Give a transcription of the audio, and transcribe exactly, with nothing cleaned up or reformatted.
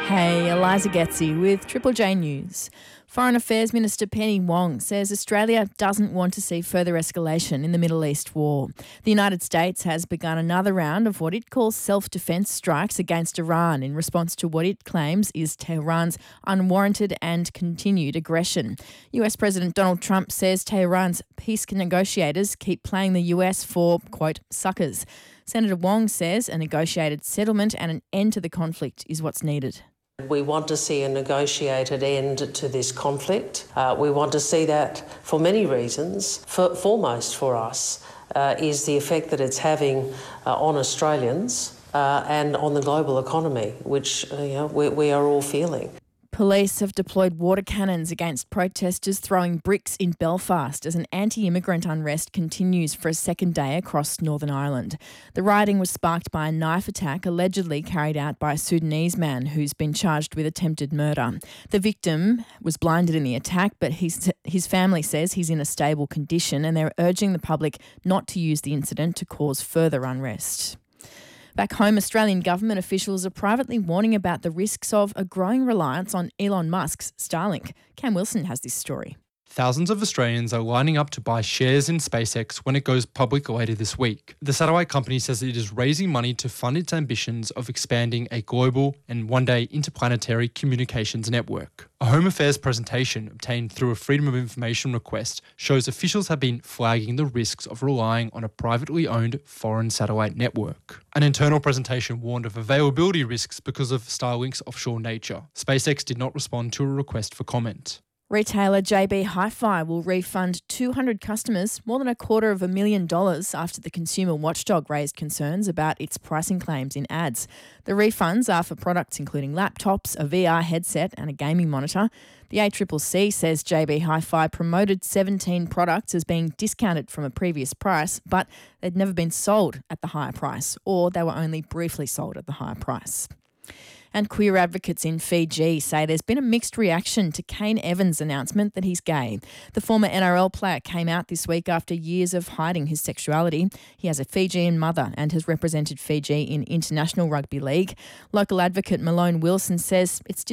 Hey, Eliza Getzi with Triple J News. Foreign Affairs Minister Penny Wong says Australia doesn't want to see further escalation in the Middle East war. The United States has begun another round of what it calls self-defence strikes against Iran in response to what it claims is Tehran's unwarranted and continued aggression. U S President Donald Trump says Tehran's peace negotiators keep playing the U S for, quote, suckers. Senator Wong says a negotiated settlement and an end to the conflict is what's needed. We want to see a negotiated end to this conflict. Uh, we want to see that for many reasons. For, foremost for us uh, is the effect that it's having uh, on Australians uh, and on the global economy, which uh, you know, we, we are all feeling. Police have deployed water cannons against protesters throwing bricks in Belfast as an anti-immigrant unrest continues for a second day across Northern Ireland. The rioting was sparked by a knife attack allegedly carried out by a Sudanese man who's been charged with attempted murder. The victim was blinded in the attack, but his, his family says he's in a stable condition and they're urging the public not to use the incident to cause further unrest. Back home, Australian government officials are privately warning about the risks of a growing reliance on Elon Musk's Starlink. Cam Wilson has this story. Thousands of Australians are lining up to buy shares in SpaceX when it goes public later this week. The satellite company says it is raising money to fund its ambitions of expanding a global and one day interplanetary communications network. A Home Affairs presentation obtained through a Freedom of Information request shows officials have been flagging the risks of relying on a privately owned foreign satellite network. An internal presentation warned of availability risks because of Starlink's offshore nature. SpaceX did not respond to a request for comment. Retailer J B Hi-Fi will refund two hundred customers more than a quarter of a million dollars after the consumer watchdog raised concerns about its pricing claims in ads. The refunds are for products including laptops, a V R headset and a gaming monitor. The A C C C says J B Hi-Fi promoted seventeen products as being discounted from a previous price, but they'd never been sold at the higher price, or they were only briefly sold at the higher price. And queer advocates in Fiji say there's been a mixed reaction to Kane Evans' announcement that he's gay. The former N R L player came out this week after years of hiding his sexuality. He has a Fijian mother and has represented Fiji in international rugby league. Local advocate Malone Wilson says it's